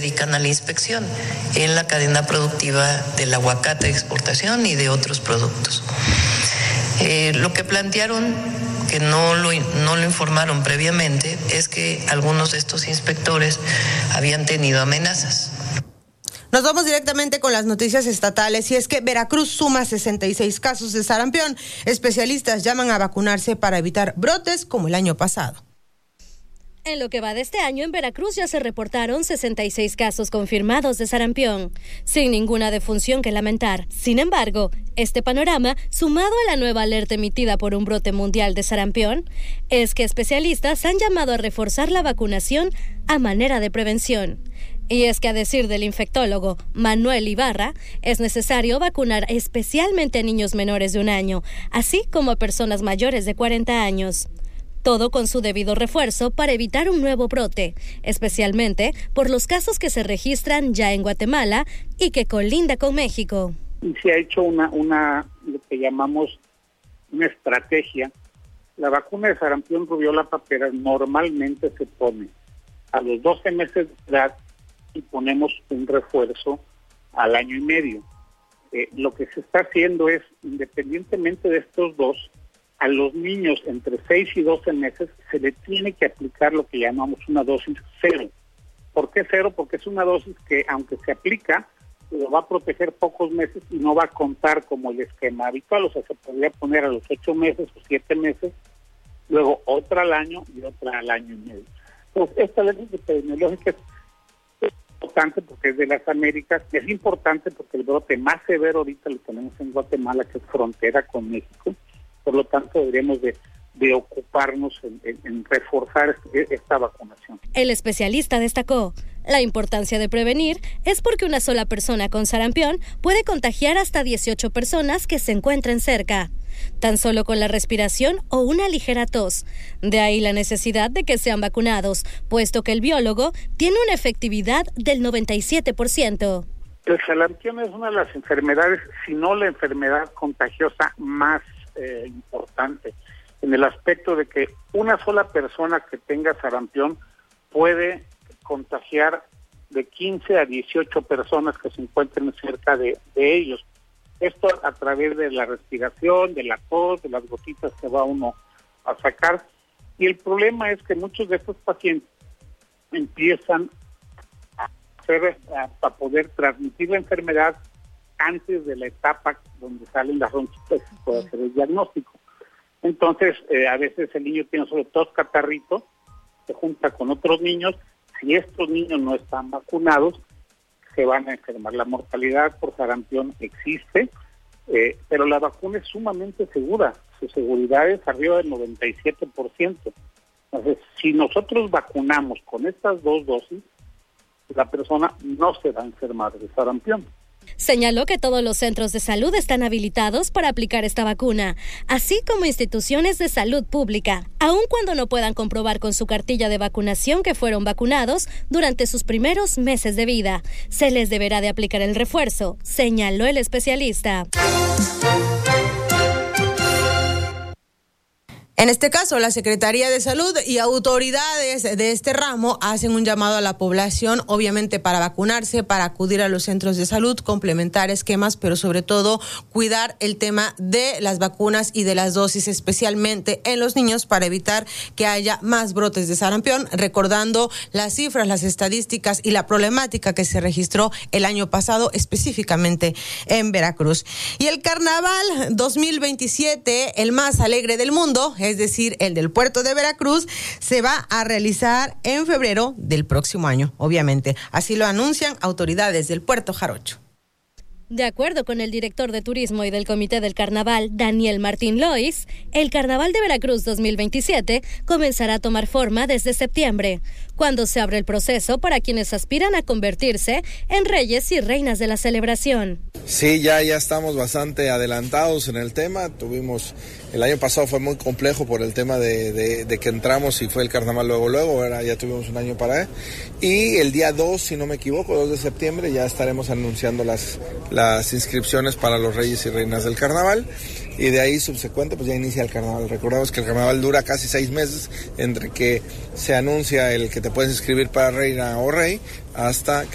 dedican a la inspección en la cadena productiva del aguacate de exportación y de otros productos. Lo que plantearon, que no lo informaron previamente, es que algunos de estos inspectores habían tenido amenazas. Nos vamos directamente con las noticias estatales, y es que Veracruz suma 66 casos de sarampión. Especialistas llaman a vacunarse para evitar brotes como el año pasado. En lo que va de este año, en Veracruz ya se reportaron 66 casos confirmados de sarampión, sin ninguna defunción que lamentar. Sin embargo, este panorama, sumado a la nueva alerta emitida por un brote mundial de sarampión, es que especialistas han llamado a reforzar la vacunación a manera de prevención. Y es que, a decir del infectólogo Manuel Ibarra, es necesario vacunar especialmente a niños menores de 1 año, así como a personas mayores de 40 años. Todo con su debido refuerzo para evitar un nuevo brote, especialmente por los casos que se registran ya en Guatemala y que colinda con México. Y se ha hecho una lo que llamamos una estrategia. La vacuna de sarampión, rubiola, papera normalmente se pone a los 12 meses de edad y ponemos un refuerzo al año y medio. Lo que se está haciendo es, independientemente de estos dos, a los niños entre 6 y 12 meses se le tiene que aplicar lo que llamamos una dosis cero. ¿Por qué cero? Porque es una dosis que, aunque se aplica, lo va a proteger pocos meses y no va a contar como el esquema habitual. O sea, se podría poner a los 8 meses o 7 meses, luego otra al año y otra al año y medio. Entonces, esta ley epidemiológica es importante porque es de las Américas, es importante porque el brote más severo ahorita lo tenemos en Guatemala, que es frontera con México. Por lo tanto, deberíamos de ocuparnos en reforzar esta vacunación. El especialista destacó: la importancia de prevenir es porque una sola persona con sarampión puede contagiar hasta 18 personas que se encuentren cerca, tan solo con la respiración o una ligera tos. De ahí la necesidad de que sean vacunados, puesto que el biólogo tiene una efectividad del 97%. El sarampión es una de las enfermedades, si no la enfermedad contagiosa más importante, en el aspecto de que una sola persona que tenga sarampión puede contagiar de 15 a 18 personas que se encuentren cerca de ellos. Esto a través de la respiración, de la tos, de las gotitas que va uno a sacar. Y el problema es que muchos de estos pacientes empiezan a poder transmitir la enfermedad antes de la etapa donde salen las ronchitas y puede hacer el diagnóstico. Entonces, a veces el niño tiene sobre todo catarrito, se junta con otros niños. Si estos niños no están vacunados, se van a enfermar. La mortalidad por sarampión existe, pero la vacuna es sumamente segura. Su seguridad es arriba del 97%. Entonces, si nosotros vacunamos con estas 2 dosis, la persona no se va a enfermar de sarampión. Señaló que todos los centros de salud están habilitados para aplicar esta vacuna, así como instituciones de salud pública, aun cuando no puedan comprobar con su cartilla de vacunación que fueron vacunados durante sus primeros meses de vida. Se les deberá de aplicar el refuerzo, señaló el especialista. En este caso, la Secretaría de Salud y autoridades de este ramo hacen un llamado a la población, obviamente para vacunarse, para acudir a los centros de salud, complementar esquemas, pero sobre todo cuidar el tema de las vacunas y de las dosis, especialmente en los niños, para evitar que haya más brotes de sarampión, recordando las cifras, las estadísticas y la problemática que se registró el año pasado, específicamente en Veracruz. Y el Carnaval 2027, el más alegre del mundo, es decir, el del puerto de Veracruz, se va a realizar en febrero del próximo año, obviamente. Así lo anuncian autoridades del puerto Jarocho. De acuerdo con el director de turismo y del Comité del Carnaval, Daniel Martín Lois, el Carnaval de Veracruz 2027 comenzará a tomar forma desde septiembre, cuando se abre el proceso para quienes aspiran a convertirse en reyes y reinas de la celebración. Sí, ya estamos bastante adelantados en el tema. El año pasado fue muy complejo por el tema de que entramos y fue el carnaval luego, ahora ya tuvimos un año para él. Y el día 2, si no me equivoco, 2 de septiembre, ya estaremos anunciando las inscripciones para los reyes y reinas del carnaval. Y de ahí subsecuente pues ya inicia el carnaval. Recordemos que el carnaval dura casi 6 meses entre que se anuncia el que te puedes inscribir para reina o rey hasta